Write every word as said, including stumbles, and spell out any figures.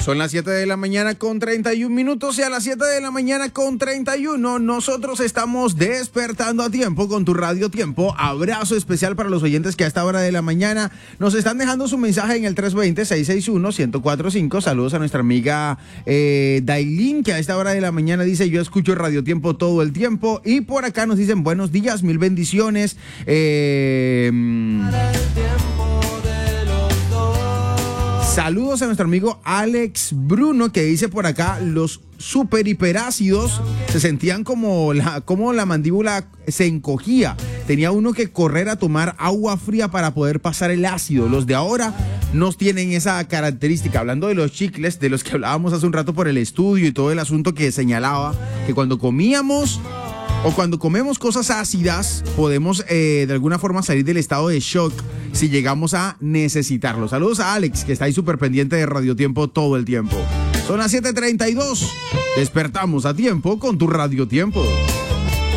Son las siete de la mañana con treinta y un minutos y a las siete de la mañana con treinta y uno nosotros estamos despertando a tiempo con tu Radio Tiempo. Abrazo especial para los oyentes que a esta hora de la mañana nos están dejando su mensaje en el tres dos cero, seis seis uno, uno cero cuatro cinco. Saludos a nuestra amiga eh, Dailin, que a esta hora de la mañana dice: yo escucho Radio Tiempo todo el tiempo. Y por acá nos dicen: buenos días, mil bendiciones. Eh, Saludos a nuestro amigo Alex Bruno, que dice por acá: los super hiperácidos se sentían como la, como la mandíbula se encogía. Tenía uno que correr a tomar agua fría para poder pasar el ácido. Los de ahora no tienen esa característica. Hablando de los chicles, de los que hablábamos hace un rato por el estudio y todo el asunto que señalaba, que cuando comíamos o cuando comemos cosas ácidas, podemos eh, de alguna forma salir del estado de shock si llegamos a necesitarlo. Saludos a Alex, que está ahí súper pendiente de Radio Tiempo todo el tiempo. Son las siete treinta y dos. Despertamos a tiempo con tu Radio Tiempo.